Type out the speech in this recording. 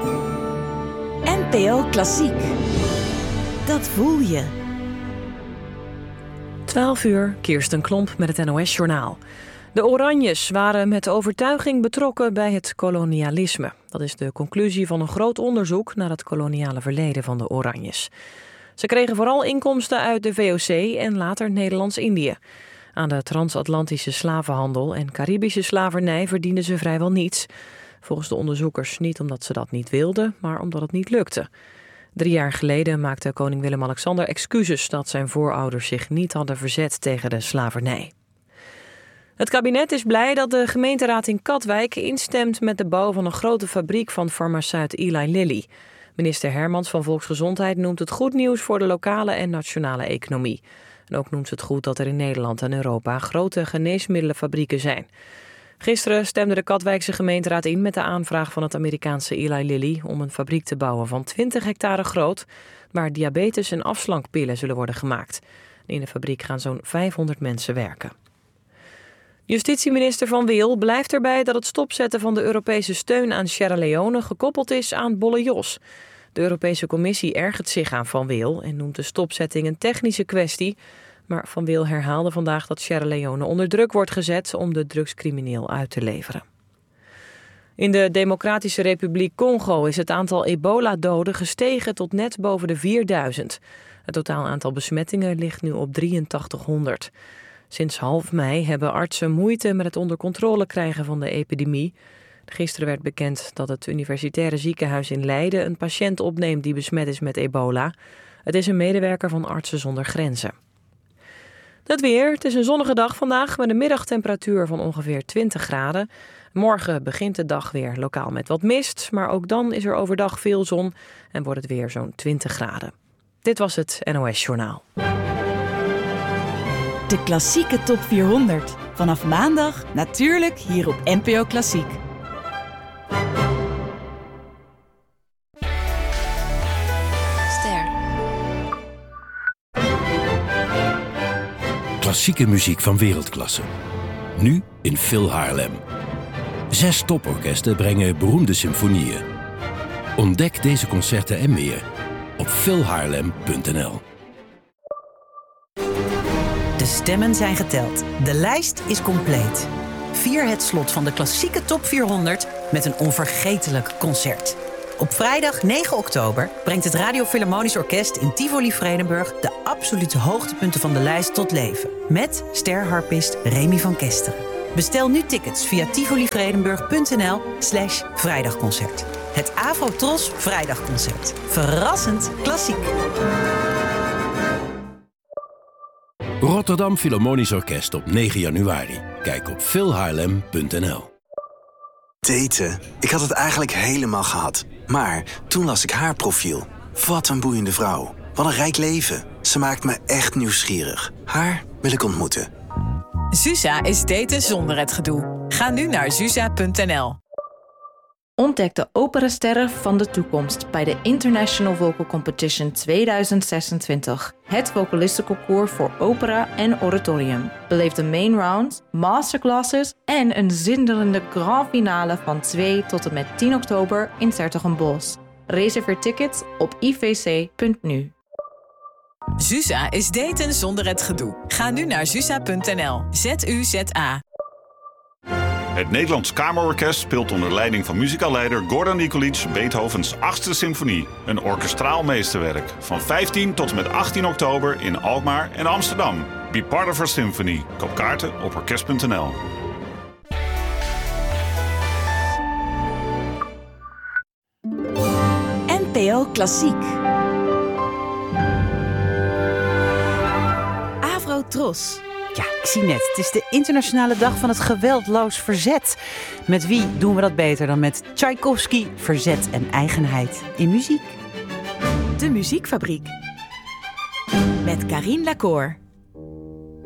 NPO Klassiek. Dat voel je. 12 uur, Kirsten Klomp met het NOS-journaal. De Oranjes waren met overtuiging betrokken bij het kolonialisme. Dat is de conclusie van een groot onderzoek naar het koloniale verleden van de Oranjes. Ze kregen vooral inkomsten uit de VOC en later Nederlands-Indië. Aan de transatlantische slavenhandel en Caribische slavernij verdienden ze vrijwel niets. Volgens de onderzoekers niet omdat ze dat niet wilden, maar omdat het niet lukte. 3 jaar geleden maakte koning Willem-Alexander excuses dat zijn voorouders zich niet hadden verzet tegen de slavernij. Het kabinet is blij dat de gemeenteraad in Katwijk instemt met de bouw van een grote fabriek van farmaceut Eli Lilly. Minister Hermans van Volksgezondheid noemt het goed nieuws voor de lokale en nationale economie. En ook noemt ze het goed dat er in Nederland en Europa grote geneesmiddelenfabrieken zijn. Gisteren stemde de Katwijkse gemeenteraad in met de aanvraag van het Amerikaanse Eli Lilly om een fabriek te bouwen van 20 hectare groot, waar diabetes- en afslankpillen zullen worden gemaakt. In de fabriek gaan zo'n 500 mensen werken. Justitieminister Van Wil blijft erbij dat het stopzetten van de Europese steun aan Sierra Leone gekoppeld is aan Bolle Jos. De Europese Commissie ergert zich aan Van Wil en noemt de stopzetting een technische kwestie. Maar Van Wil herhaalde vandaag dat Sierra Leone onder druk wordt gezet om de drugscrimineel uit te leveren. In de Democratische Republiek Congo is het aantal ebola-doden gestegen tot net boven de 4000. Het totaal aantal besmettingen ligt nu op 8300. Sinds half mei hebben artsen moeite met het onder controle krijgen van de epidemie. Gisteren werd bekend dat het universitaire ziekenhuis in Leiden een patiënt opneemt die besmet is met ebola. Het is een medewerker van Artsen zonder Grenzen. Het weer. Het is een zonnige dag vandaag met een middagtemperatuur van ongeveer 20 graden. Morgen begint de dag weer lokaal met wat mist, maar ook dan is er overdag veel zon en wordt het weer zo'n 20 graden. Dit was het NOS Journaal. De klassieke top 400. Vanaf maandag natuurlijk hier op NPO Klassiek. Klassieke muziek van wereldklasse. Nu in Phil Haarlem. 6 toporkesten brengen beroemde symfonieën. Ontdek deze concerten en meer op philhaarlem.nl. De stemmen zijn geteld. De lijst is compleet. Vier het slot van de klassieke top 400 met een onvergetelijk concert. Op vrijdag 9 oktober brengt het Radio Philharmonisch Orkest in Tivoli Vredenburg de absolute hoogtepunten van de lijst tot leven. Met sterharpist Remy van Kesteren. Bestel nu tickets via tivolivredenburg.nl/vrijdagconcert. Het Afro-Tros Vrijdagconcert. Verrassend klassiek. Rotterdam Philharmonisch Orkest op 9 januari. Kijk op philhaarlem.nl. Daten. Ik had het eigenlijk helemaal gehad. Maar toen las ik haar profiel. Wat een boeiende vrouw. Wat een rijk leven. Ze maakt me echt nieuwsgierig. Haar wil ik ontmoeten. Zusa is daten zonder het gedoe. Ga nu naar zusa.nl. Ontdek de operasterren van de toekomst bij de International Vocal Competition 2026. Het vocalistenconcours voor opera en oratorium. Beleef de main round, masterclasses en een zinderende grand finale van 2 tot en met 10 oktober in 's-Hertogenbosch. Reserveer tickets op ivc.nu. Zusa is daten zonder het gedoe. Ga nu naar zusa.nl. ZUZA. Het Nederlands Kamerorkest speelt onder leiding van muzikaalleider Gordon Nikolic Beethovens 8e symfonie. Een orkestraal meesterwerk. Van 15 tot en met 18 oktober in Alkmaar en Amsterdam. Be part of our symphony. Koop kaarten op orkest.nl. NPO Klassiek. Afro-Tros. Ja, ik zie net. Het is de internationale dag van het geweldloos verzet. Met wie doen we dat beter dan met Tchaikovsky, verzet en eigenheid in muziek? De Muziekfabriek. Met Carine Lacour.